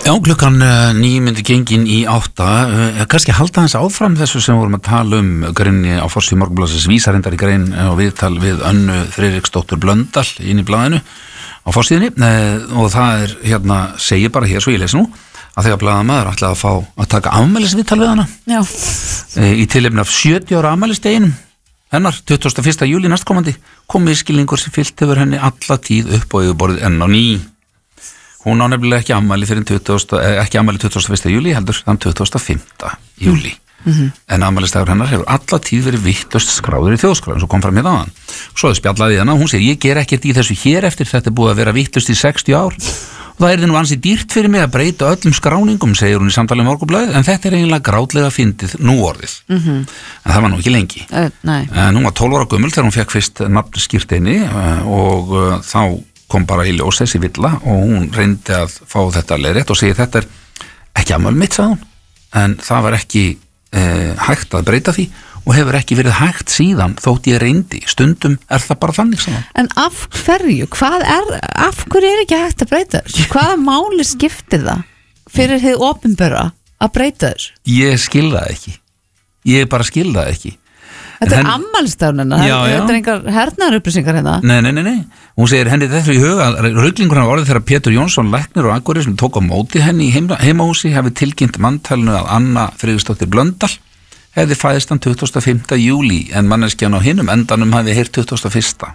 Já, klukkan 9 myndi gengin í 8 kannski halda hans áfram þessu sem vorum að tala greinni á forsíðu Morgunblaðsins vísarendar í grein og viðtal við Önnu Friðriksdóttur Blöndal inn í blaðinu á forsíðunni og það hérna, segir bara hér svo ég lesi nú að þegar blaðamaður ætlaði að fá að taka afmælisviðtal við hana í tilefni af 70 ára afmælisdeginum hennar 21. júlí næstkomandi kom miskilningur sem fyllt hefur henni alla tíð upp og yfirborðið enn á ný. Hún á nefnilega ekki afmæli fyrir 21. júlí heldur þann 25. júlí en afmælisdagur hennar hefur alla tíð verið vitlaust skráður í þjóðskrá eins og kom fram hérna áðan. Svo þau spjallaði hana og hún segir ég ger ekkert í þessu hér eftir þetta er búið að vera vitlaust í 60 ár og það er nú ansi dýrt fyrir mig að breyta öllum skráningum segir hún í samtali Morgunblaðið en þetta er eiginlega grátlega fyndið nú orðið en það var nú ekki lengi en hún var 12 ára gömul þegar hún fekk fyrst nafnskírteini og þá kom bara í ljós þessi villa og hún reyndi að fá þetta leiðrétt og segi þetta er ekki afmæli mitt, sagði hún en það var ekki hægt að breyta því og hefur ekki verið hægt síðan þótt ég reyndi stundum er það bara þannig saman. En af hverju? Af hverju er ekki hægt að breyta þessu? Hvaða máli skiptir það fyrir hið opinbera að breyta þessu? Ég skil það ekki. Ég bara skil það ekki. Þetta er afmælisdagurinn, þetta er engar hernaðarupplýsingar hérna. Nei. Hún segir henni þetta í huga að ruglingurinn hafa orðið þegar Pétur Jónsson læknir og Akureyri sem tók á móti henni í heimahúsi hafi tilkynnt manntalinu að Anna Friðriksdóttir Blöndal hefði fæðist hann 25. júlí en manneskjan á hinum endanum hafi heyrt 21.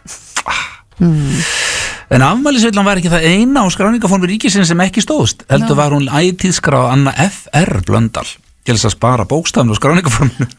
En afmælisvillan var ekki það eina á skráningaformi ríkisins sem ekki stóðst heldur var hún ætíð skráð Anna F.R. Blöndal til þess að spara bókstafn og skráningaforminu.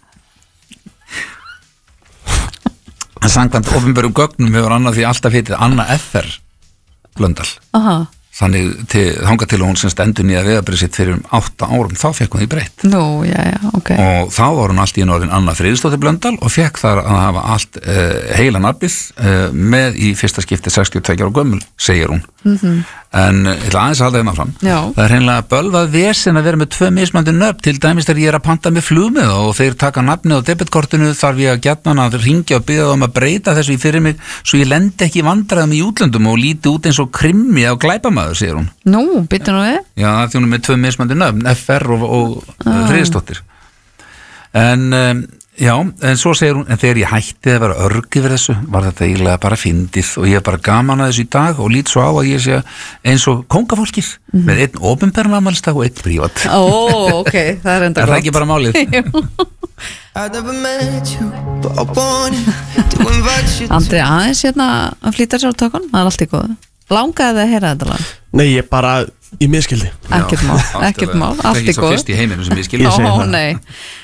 En samkvæmt opinberum gögnum hefur annað því alltaf heitið Anna F.R. Blöndal. Þannig þangað til hún sem stendur nýja vegabréf sitt fyrir 8 árum, þá fekk hún því breytt. Ok. Og þá var hún allt í orðin Anna Friðriksdóttir Blöndal og fekk þar að hafa allt heila nafnið með í fyrsta skipti 62 ára gömul, segir hún. En ég ætla aðeins að halda þeim áfram. Það er hreinlega bölvað vesen að vera með 2 mismandi nöfn, til dæmis þegar ég er að panta með flugmið og þeir taka nafnið á debitkortinu þarf ég að gjarnan að ringja og biðja þá að breyta þessu í fyrir mig svo ég lendi ekki í vandræðum í útlöndum og líti út eins og krimmi á glæpamaður, segir hún. Nú, býttu nú við? Já, það er því hún er með 2 mismandi nöfn, FR og Friðriksdóttir. Já, en svo segir hún, en þegar ég hætti að vera örg yfir þessu, var þetta eiginlega bara fyndið og ég er bara gaman að þessu í dag og lít svo á að ég sé eins og kóngafólkið með einn opinberan afmælisdag og einn prívat. Ok, það er enda gott. Er það ekki bara málið? Andri, aðeins hérna að flýta sér á tökun, það er allt í góðu. Langaði það að heyra þetta lag? Nei, ég bara í miskildi. Ekkert mál, allt í góðu. Ekki svo fyrst í heiminum sem miskildi.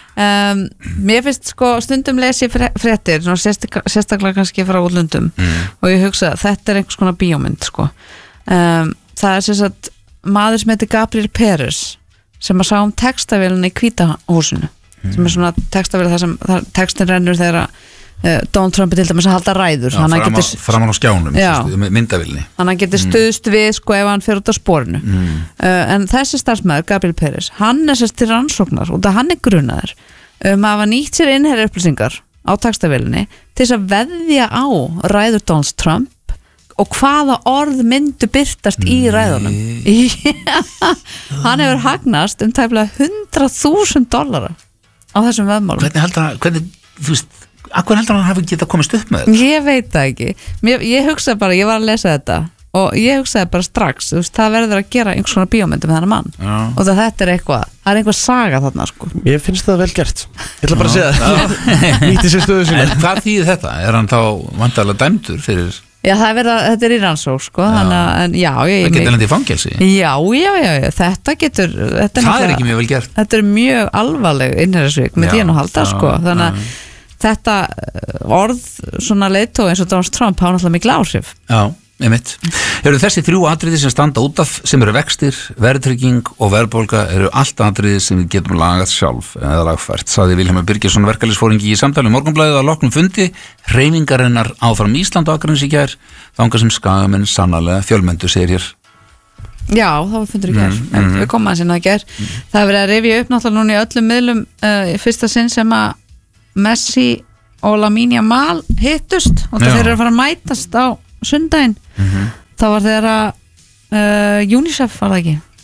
Mér finnst sko stundum lesi fréttir sérstaklega kannski frá útlöndum og ég hugsa að þetta er einhvers konar bíómynd sko. Það er sem sagt maður sem heitir Gabriel Peres sem að sá textavélina í Hvíta húsinu sem er svona textavél þar sem textin rennur þegar Donald Trump er til dæmis að halda ræður framan á skjánum myndavélni þannig að hann getur stuðst við sko ef hann fer út á sporinu en þessi starfsmaður Gabriel Peres hann er sérst til rannsóknar og það hann er grunaður að hafa nýtt sér innherja upplýsingar á textavélinni til þess að veðja á ræður Donald Trump og hvaða orð myndu birtast í ræðunum hann hefur hagnast tæplega $100,000 á þessum veðmálum hvernig þú veist Akkur heldur hann hafi getað komist upp með þetta? Ég veit það ekki. Ég hugsaði bara, ég var að lesa þetta og ég hugsaði bara strax, þú veist, það verður að gera einhvers konar bíómyndi með þennan mann. Og þetta er eitthvað, það er einhver saga þarna sko. Ég finnst það vel gert. Ég ætla bara að segja það. Nýtti sér stöðu sína. En hvað þýðir þetta? Er hann þá vantarlega dæmdur fyrir? Já, þetta er í rannsók sko, þannig að það getur lendið í fangelsi. Já, þetta getur það er ekki mjög vel gert. Þetta er mjög alvarleg innherjasvik með því að halda sko, þannig að þetta orð svona leiðtói eins og Donald Trump hafa náttúrulega mikil áhrif. Já, einmitt. Eru þessi 3 atriði sem standa út af sem eru vextir, verðtrygging og verðbólga eru allt atriði sem við getum lagað sjálf eða lagfært, sagði Vilhjálmur Birgisson verkalýðsforingi í samtali Morgunblaðið að loknum fundi hreyfingarinnar áfram Ísland og Akranesi í gær þangað sem skagamenn sannarlega fjölmenntu segir hér. Já, það var fundur í gær við komum að sinna í gær það er verið að rifja upp náttúrulega núna í öllum miðlum fyrsta sinn sem að Messi og Lamine Yamal hittust og þeir eru að fara að mætast á sundaginn þá var þeirra UNICEF var það ekki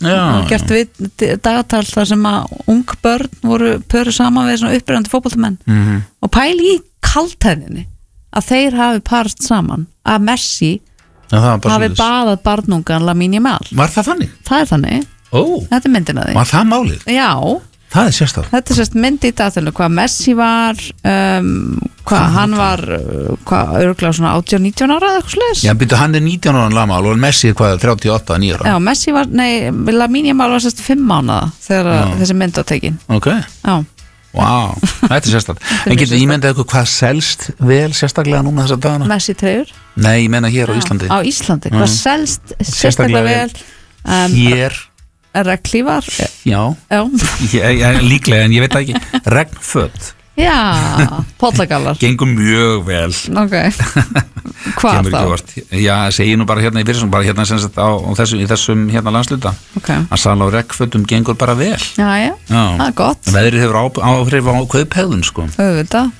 og gert við dagatal þar sem að ung börn voru pöru saman við svona upprýðandi fótboltamenn og pæli í kaldhæðinni að þeir hafi parast saman að Messi hafi baðað barnungan Lamine Yamal. Var það þannig? Það er þannig. Þetta er myndin að því. Var það málið? Já. Það er sérstæð. Þetta er sérst myndi í dagtalinu hvað Messi var hann var örugglega svona 18-19 ára eða eitthvað svoleiðis. Já, býttu hann er 19 ára Yamal og Messi hvað 38-9 ára. Já, Messi var, Lamine Yamal var sérst 5 mánaða þegar þessi mynd var tekin. Ok. Já. Wow, þetta er sérstæð. En getur ímyndað eitthvað hvað selst vel sérstaklega núna þessa dagana? Messi treyjur? Nei, ég menna hér á Íslandi. Á Íslandi, hvað selst sérstaklega vel? Hér regnhlífar? Já. Líklega, en ég veit það ekki. Regnföt. Já, pollagallar. Gengur mjög vel. Ok. Hvað þá? Já, segi nú bara hérna í fyrirsum, bara hérna sem sagt í þessum hérna landsluta. Ok. Að sala á regnfötum gengur bara vel. Já, það er gott. Veðrið hefur áhrif á kauphegðun, sko. Auðvitað.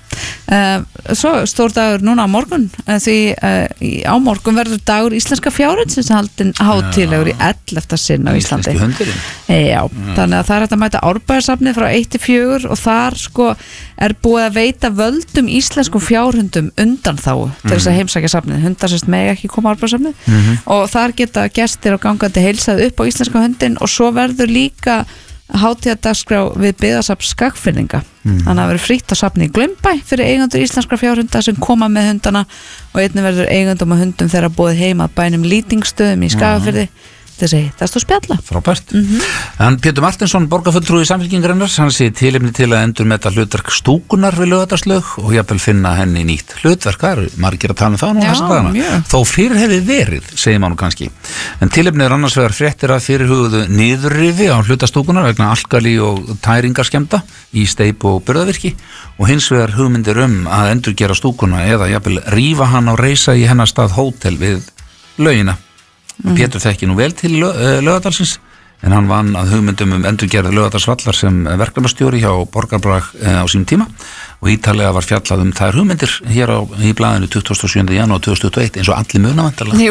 Svo stór dagur núna á morgun því á morgun verður dagur íslenska fjárhundsins haldinn hátíðlegur í 11. sinn á Íslandi. Íslenski hundurinn. Já, þannig að það er hægt að mæta Árbæjarsafnið frá 1-4 og þar sko er búið að veita völdum íslenskum fjárhundum undanþágu til þess að heimsækja safnið. Hundar sérst mega ekki koma á Árbæjarsafnið og þar geta gestir og gangandi heilsað upp á íslenska hundin og svo verður líka hátíðardagskrá við byggðasafn Skagfirðinga. Þannig að það verður frítt á safni í Glaumbæ fyrir eigendur íslenskra fjárhunda sem koma með hundana og einnig verður eigendum og hundum þeirra boðið heim að bænum Lýtingstöðum í Skagafirði þessi hittast og spjalla. Frábært. En Pétur Martinsson, borgarfulltrúi Samfylkingarinnar, hann sé tilefni til að endurmeta hlutverk stúkunar við Laugardalslaug og jafnvel finna henni nýtt hlutverk. Það eru margir að tala um það nú þessa dagana. Þó fyrir hefði verið, segir maður kannski. En tilefni er annars vegar fréttir að fyrirhuguðu niðurrifi á hlutastúkunar vegna alkali og tæringarskemmda í steip og burðavirki og hins vegar hugmyndir að endurgera stúkuna eða jafnvel rífa hann og reisa í hennar stað hótel við laugina. Pétur þekki nú vel til Laugardalsins en hann vann að hugmyndum endurgerð Laugardalsvallar sem verkefnastjóri hjá Borgarbrag á sínum tíma og ítalega var fjallað þær hugmyndir hér í blaðinu 27. janúar 2021 eins og allir muna vantarlega.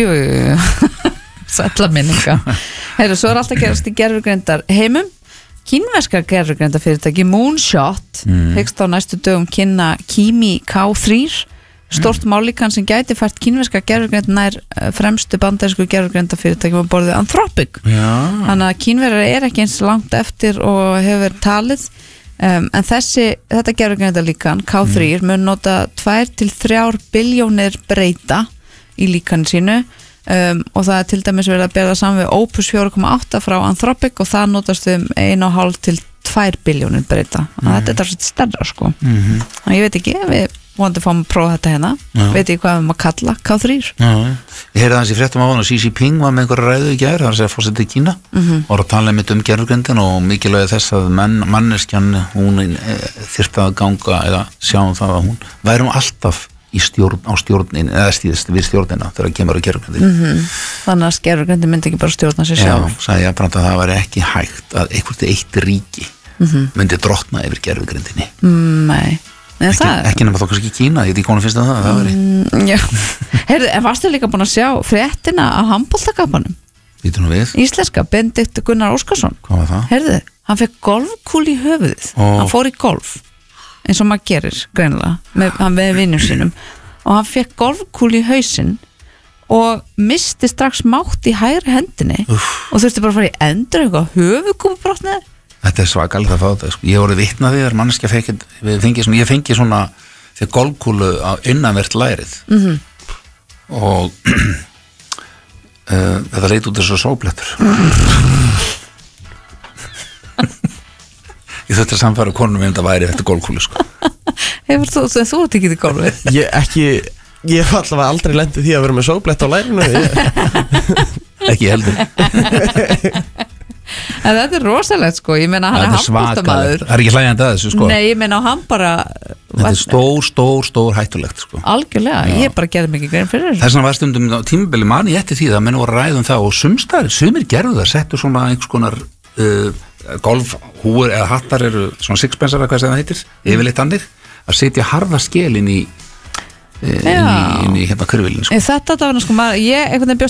Jú. Sælla minninga. Heyrðu, svo er alltaf gerast í gerfugreindar heimum. Kínverska gerfugreindarfyrirtæki Moonshot hyggst á næstu dögum kynna Kimi K3 stórt málíkan sem gæti fært kínverska gerfugreind nær fremstu bandarísku gerfugreindarfyrirtækjum á borðið Anthropic. Þannig að Kínverjar er ekki eins langt eftir og hefur talið en þetta gerfugreindarlíkan K3 mun nota 2-3 biljónir breyta í líkanu sínu og það er til dæmis verið að bera saman við Opus 4,8 frá Anthropic og það notast 1,5-2 biljónir breyta. Þetta er svolítið stærra sko. Ég veit ekki, við vonandi fáum að prófa þetta hérna. Veit ég hvað við maður kalla K3. Ég heyrði aðeins í fréttum á hann og Xi Jinping var með einhverja ræðu í gær, það er að segja forseti Kína og var að tala einmitt gerfugrindin og mikilvægi þess að manneskjan hún þyrfti að ganga eða sjáum það að hún væri alltaf á stjórnin eða stíðist við stjórnina þegar kemur á gerfugrindin. Þannig að gerfugrindin myndi ekki bara stjórna sér sjálf. Já, sagði ég að það væri ekki hægt að eitt ríki myndi drottna yfir gerfugrindinni. Nei. Ekki nema þó kannski Kína, ég veit ekki hvað finnst það veri. Já, heyrðu, en varstu líka búin að sjá fréttina af handboltakapanum? Vítu nú við. Íslenska, Benedikt Gunnar Óskarsson. Hvað var það? Heyrðu, hann fekk golfkúl í höfuðið. Hann fór í golf, eins og maður gerir greinilega, með vinnum sínum og hann fekk golfkúl í hausinn og misti strax mátt í hægri hendinni og þurfti bara að fara í endur eitthvað höfuðkúpubrotnið. Þetta er svakalegt að fá þetta, sko. Ég voru vitnað því að manneskja ég fengi svona þegar golfkúlu á innanvert lærið og þetta leit út þessu sóblettur. Ég þurfti að samfæra konum þetta væri þetta golfkúlu, sko. Hefur þú ert ekki í golfið? Ég hef allavega aldrei lendið því að vera með sóblett á lærinu. Ekki heldur. En þetta er rosalegt sko, ég meina hann er handboltamaður. Það er ekki hlægjandi að þessu sko. Nei, ég meina hann bara þetta er stór hættulegt sko. Algjörlega, ég bara gerði mikið grein fyrir þess vegna var stundum á tímabili mani eftir því að menn voru að ræða það og sumir gerðu það, settu svona einhvers konar golfhúur eða hattar eru svona sixpensar eða hvað sem það heitir, yfirleitt annir að setja harða skel inn í hérna kurvilin sko. Þetta var sko, ég einhvern veginn bjóst